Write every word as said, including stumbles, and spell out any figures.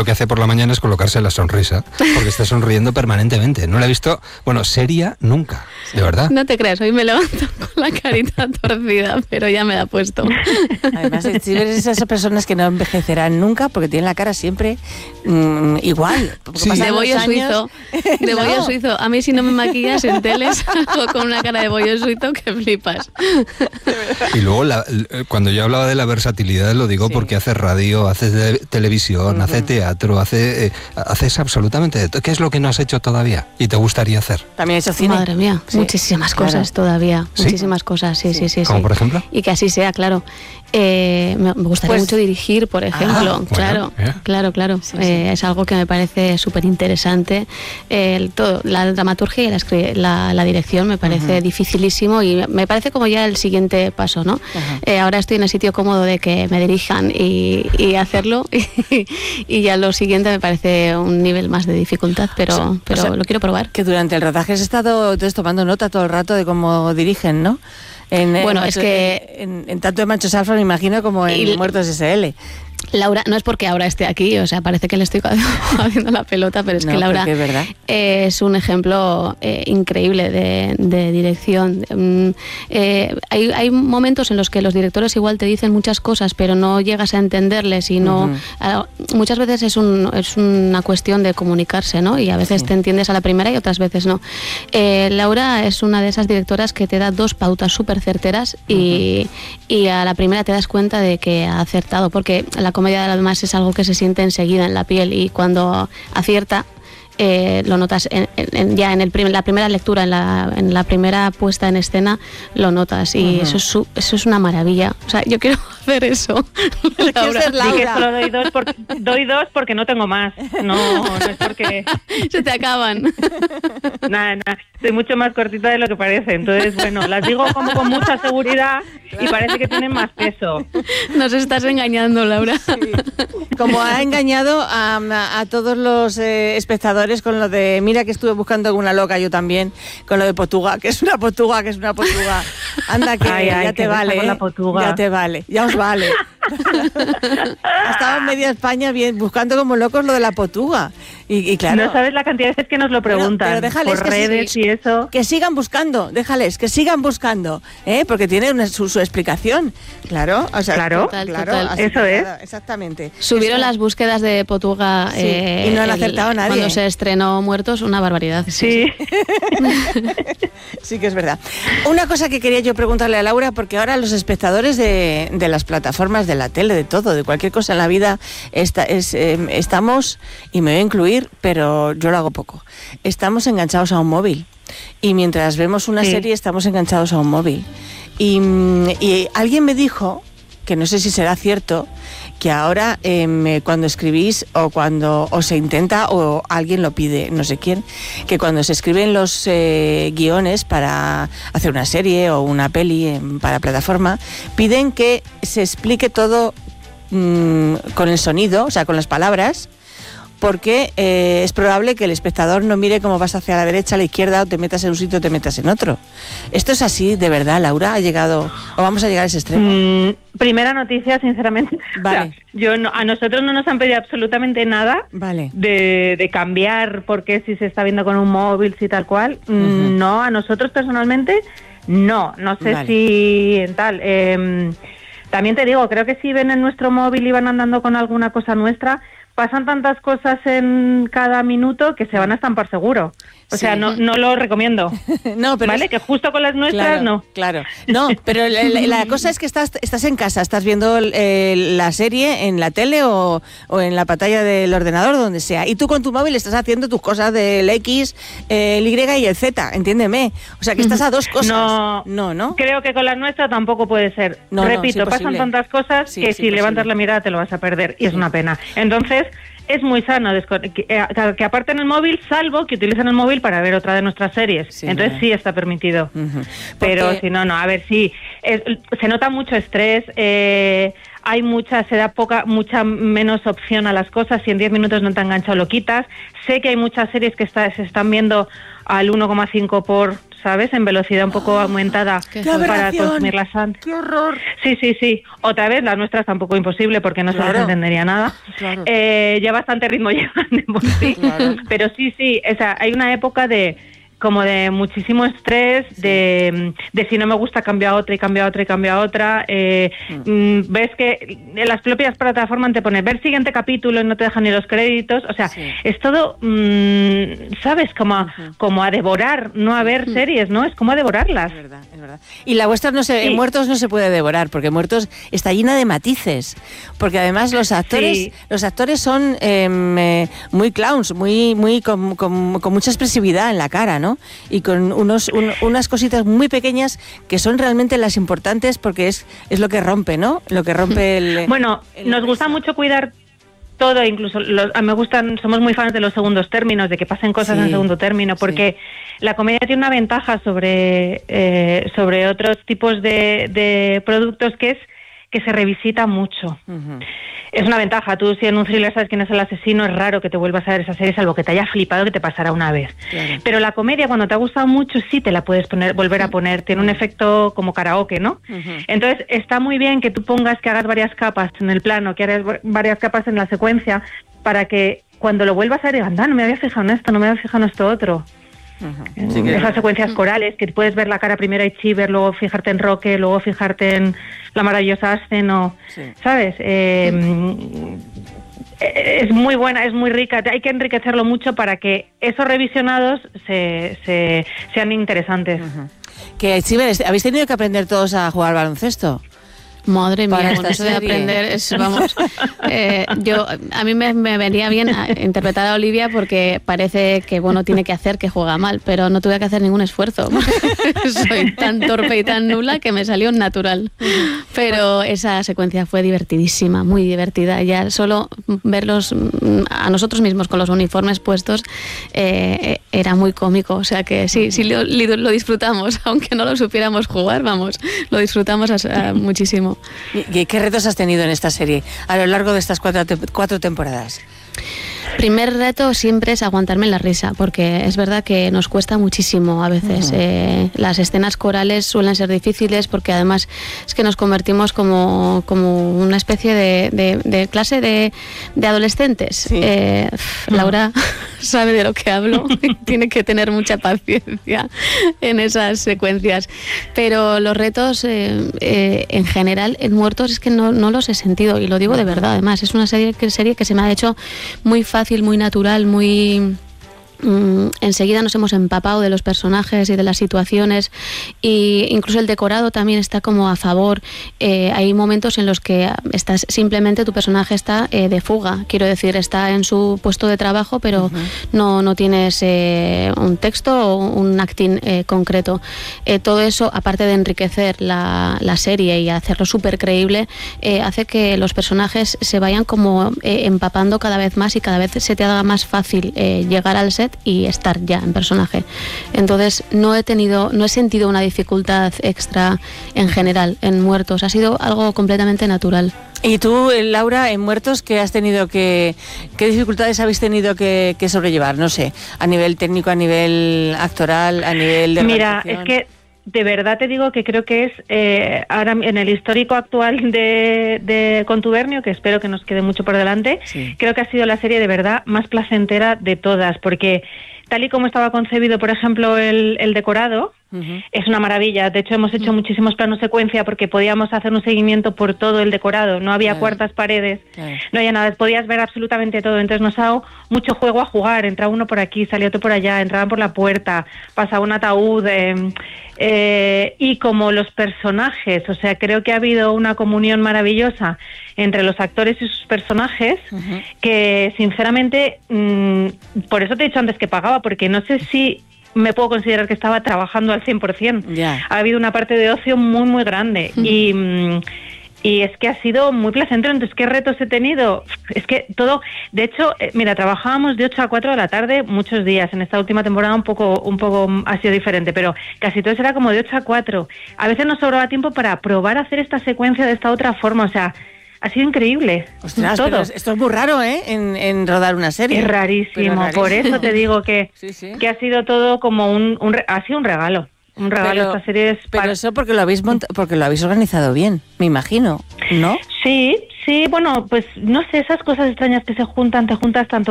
lo que hace por la mañana es colocarse la sonrisa, porque está sonriendo permanentemente. No la he visto, bueno, seria nunca, de verdad. No te creas, hoy me levanto con la carita torcida, pero ya me la he puesto. Además, si ves esas personas que no envejecerán nunca, porque tienen la cara siempre mmm, igual. Sí. De bollo suizo. De bollo no. suizo. A mí si no me maquillas en teles, hago con una cara de bollo suizo que flipas. Y luego, la, cuando yo hablaba de la versatilidad, lo digo sí. porque hace radio, hace de, televisión, uh-huh. hace teatro, hace eh, haces absolutamente de todo. ¿Qué es lo que no has hecho todavía y te gustaría hacer? También hecho cine. Madre mía, sí. muchísimas claro. cosas todavía. ¿Sí? Muchísimas cosas, sí, sí, sí. ¿Como sí. por ejemplo? Y que así sea, claro. Eh, me gustaría pues, mucho dirigir, por ejemplo. Ah, claro, bueno, yeah. claro, claro. Sí, sí. Eh, es algo que me parece súper interesante. Eh, todo, la dramaturgia y la, la, la dirección me parece uh-huh. dificilísimo y me parece como ya el siguiente paso, ¿no? Uh-huh. Eh, ahora estoy en el sitio cómodo de que me dirijan y, y hacerlo y, y ya lo siguiente me parece un nivel más de dificultad, pero, o sea, pero o sea, lo quiero probar. Que durante el rodaje has estado entonces, tomando nota todo el rato de cómo dirigen, ¿no? En, bueno, en, es que... En, en tanto de Machos Alfa me imagino como en y, Muertos ese ele. Laura, no es porque ahora esté aquí, o sea, parece que le estoy haciendo la pelota, pero es no, que Laura es, verdad. es un ejemplo eh, increíble de, de dirección. Um, eh, hay, hay momentos en los que los directores igual te dicen muchas cosas, pero no llegas a entenderles y no... Uh-huh. uh, muchas veces es, un, es una cuestión de comunicarse, ¿no? Y a veces sí. te entiendes a la primera y otras veces no. Eh, Laura es una de esas directoras que te da dos pautas súper certeras y, uh-huh. y a la primera te das cuenta de que ha acertado, porque la comedia además es algo que se siente enseguida en la piel y cuando acierta eh, lo notas en, en, ya en el prim- la primera lectura, en la, en la primera puesta en escena lo notas y uh-huh. eso, es su, eso es una maravilla. O sea, yo quiero hacer eso. Laura. Sí, que solo doy dos, por, doy dos porque no tengo más. No, no es porque... Se te acaban. Nada, nada. Soy mucho más cortita de lo que parece. Entonces, bueno, las digo como con mucha seguridad y parece que tienen más peso. Nos estás engañando, Laura. Sí. Como ha engañado a, a, a todos los eh, espectadores con lo de, mira que estuve buscando alguna loca yo también, con lo de Potuga, que es una Potuga, que es una Potuga. Anda que ay, ay, ya te vale, con la Potuga. Ya te vale, ya os vale. Ha estado en media España bien, buscando como locos lo de la Potuga. Y, y claro, no sabes la cantidad de veces que nos lo preguntan, pero, pero déjales por que redes sí, y eso. Que sigan buscando, déjales, que sigan buscando, ¿eh? Porque tiene una, su, su explicación. Claro, o sea, claro, total, claro total. Eso es. Exactamente. Subieron eso. las búsquedas de Potuga sí, eh, y no han el, acertado nadie. Cuando se estrenó Muertos, una barbaridad. Sí. Sí. Sí que es verdad. Una cosa que quería yo preguntarle a Laura, porque ahora los espectadores de, de las plataformas, de la tele, de todo, de cualquier cosa en la vida, esta, es, eh, estamos, y me voy a incluir, pero yo lo hago poco, estamos enganchados a un móvil. Y mientras vemos una sí. serie, estamos enganchados a un móvil. Y, y alguien me dijo, que no sé si será cierto, que ahora eh, cuando escribís o cuando o se intenta o alguien lo pide, no sé quién, que cuando se escriben los eh, guiones para hacer una serie o una peli eh, para plataforma, piden que se explique todo mmm, con el sonido, o sea, con las palabras, porque eh, es probable que el espectador no mire cómo vas hacia la derecha, a la izquierda, o te metas en un sitio o te metas en otro. ¿Esto es así, de verdad, Laura? ¿Ha llegado o vamos a llegar a ese extremo? Mm, primera noticia, sinceramente. Vale. O sea, yo no, a nosotros no nos han pedido absolutamente nada vale. de, de cambiar porque si se está viendo con un móvil, si tal cual. Uh-huh. No, a nosotros personalmente, no. No sé vale. si en tal... Eh, también te digo, creo que si ven en nuestro móvil y van andando con alguna cosa nuestra... Pasan tantas cosas en cada minuto que se van a estampar seguro. O sí. sea, no, no lo recomiendo. No, pero ¿vale? Es... Que justo con las nuestras, claro, no. Claro. No, pero la, la, la cosa es que estás, estás en casa, estás viendo eh, la serie en la tele o, o en la pantalla del ordenador, donde sea. Y tú con tu móvil estás haciendo tus cosas del X, eh, el Y y el Z, entiéndeme. O sea, que estás a dos cosas. No, no, ¿no? Creo que con las nuestras tampoco puede ser. No, Repito, no, sí, pasan tantas cosas sí, que sí, si levantas la mirada te lo vas a perder. Y sí. es una pena. Entonces... Es muy sano desco- que, eh, que aparten el móvil, salvo que utilicen el móvil para ver otra de nuestras series. Sí, Entonces sí está permitido. Uh-huh. Pero si no, no. A ver, sí, es, se nota mucho estrés. Eh, hay mucha, se da poca, mucha menos opción a las cosas, si en diez minutos no te han enganchado lo quitas. Sé que hay muchas series que está, se están viendo al uno coma cinco por, ¿sabes? En velocidad un poco aumentada para consumirlas antes. ¡Qué horror! Sí, sí, sí. Otra vez, las nuestras tampoco imposible porque no claro. se les entendería nada. Claro. Eh, ya bastante ritmo llevan de por sí. Claro. Pero sí, sí, o sea, hay una época de como de muchísimo estrés, sí. de, de si no me gusta cambia a otra y cambia a otra y cambia a otra. Eh, mm. Ves que en las propias plataformas te pone ver siguiente capítulo y no te dejan ni los créditos. O sea, sí. es todo, mmm, ¿sabes? Como a, uh-huh. como a devorar, no a ver uh-huh. series, ¿no? Es como a devorarlas. Es verdad, es verdad. Y la vuestra no se, sí. Muertos no se puede devorar, porque Muertos está llena de matices. Porque además los actores, sí. los actores son eh, muy clowns, muy, muy con, con, con mucha expresividad en la cara, ¿no? Y con unos un, unas cositas muy pequeñas que son realmente las importantes porque es es lo que rompe, ¿no? Lo que rompe el... Bueno, el nos gusta mucho cuidar todo, incluso los, a mí me gustan, somos muy fans de los segundos términos, de que pasen cosas sí, en segundo término, porque sí. la comedia tiene una ventaja sobre, eh, sobre otros tipos de, de productos que es que se revisita mucho. Uh-huh. Es una ventaja. Tú, si en un thriller sabes quién es el asesino, es raro que te vuelvas a ver esa serie, salvo que te haya flipado que te pasara una vez. Claro. Pero la comedia, cuando te ha gustado mucho, sí te la puedes poner, volver a poner. Tiene un efecto como karaoke, ¿no? Uh-huh. Entonces, está muy bien que tú pongas, que hagas varias capas en el plano, que hagas varias capas en la secuencia, para que cuando lo vuelvas a ver, anda, no me había fijado en esto, no me había fijado en esto otro. Uh-huh. Sí, que... Esas secuencias corales, que puedes ver la cara primero a Chiver, luego fijarte en Roque, luego fijarte en la maravillosa Ascen, o, sí. ¿sabes? Eh, uh-huh. Es muy buena, es muy rica, hay que enriquecerlo mucho para que esos revisionados se, se, sean interesantes. Uh-huh. Que Chiver, ¿habéis tenido que aprender todos a jugar al baloncesto? Madre mía, con eso de aprender, es, vamos, eh, yo a mí me, me venía bien a interpretar a Olivia porque parece que bueno tiene que hacer que juega mal, pero no tuve que hacer ningún esfuerzo. Soy tan torpe y tan nula que me salió natural. Pero esa secuencia fue divertidísima, muy divertida. Ya solo verlos a nosotros mismos con los uniformes puestos eh, era muy cómico. O sea que sí, sí lo, lo disfrutamos, aunque no lo supiéramos jugar, vamos, lo disfrutamos a, a muchísimo. ¿Y qué retos has tenido en esta serie a lo largo de estas cuatro, te- cuatro temporadas? Primer reto siempre es aguantarme la risa, porque es verdad que nos cuesta muchísimo a veces. Uh-huh. Eh, las escenas corales suelen ser difíciles porque además es que nos convertimos como, como una especie de, de, de clase de, de adolescentes. Sí. Eh, uh-huh. Laura sabe de lo que hablo, tiene que tener mucha paciencia en esas secuencias. Pero los retos eh, eh, en general en Muertos es que no, no los he sentido, y lo digo de verdad. Además es una serie que, serie que se me ha hecho muy fácil, muy natural, muy... Mm, enseguida nos hemos empapado de los personajes y de las situaciones, y incluso el decorado también está como a favor. Eh, hay momentos en los que estás simplemente, tu personaje está eh, de fuga, quiero decir, está en su puesto de trabajo, pero uh-huh. no, no tienes eh, un texto o un acting eh, concreto. Eh, todo eso, aparte de enriquecer la, la serie y hacerlo súper creíble, eh, hace que los personajes se vayan como eh, empapando cada vez más y cada vez se te haga más fácil eh, llegar al set y estar ya en personaje. Entonces no he tenido, no he sentido una dificultad extra en general en Muertos, ha sido algo completamente natural. Y tú, Laura, en Muertos, ¿qué has tenido que, qué dificultades habéis tenido que, que sobrellevar? No sé, a nivel técnico, a nivel actoral, a nivel de Mira, es que de verdad te digo que creo que es eh, ahora en el histórico actual de, de Contubernio, que espero que nos quede mucho por delante, sí. creo que ha sido la serie de verdad más placentera de todas, porque tal y como estaba concebido, por ejemplo, el, el decorado, uh-huh. es una maravilla. De hecho, hemos hecho uh-huh. muchísimos planos secuencia porque podíamos hacer un seguimiento por todo el decorado. No había claro. cuartas paredes, claro. no había nada. Podías ver absolutamente todo. Entonces nos ha dado mucho juego a jugar. Entraba uno por aquí, salía otro por allá, entraban por la puerta, pasaba un ataúd. Eh, eh, y como los personajes, o sea, creo que ha habido una comunión maravillosa entre los actores y sus personajes, uh-huh. que sinceramente, mmm, por eso te he dicho antes que pagaba, porque no sé si me puedo considerar que estaba trabajando al cien por ciento. Yeah. Ha habido una parte de ocio muy, muy grande. Uh-huh. Y... Mmm, Y es que ha sido muy placentero. Entonces, ¿qué retos he tenido? Es que todo... De hecho, eh, mira, trabajábamos de ocho a cuatro de la tarde muchos días. En esta última temporada un poco un poco ha sido diferente, pero casi todo era como de ocho a cuatro. A veces nos sobraba tiempo para probar a hacer esta secuencia de esta otra forma. O sea, ha sido increíble. Ostras, todo. pero esto es muy raro, ¿eh? En, en rodar una serie. Es rarísimo, rarísimo. Por eso te digo que, sí, sí. que ha sido todo como un, un ha sido un regalo. Un regalo pero, esta serie es pero para... eso porque lo habéis mont- porque lo habéis organizado bien, me imagino, ¿no? Sí, sí, bueno, pues no sé, esas cosas extrañas que se juntan, te juntas tanto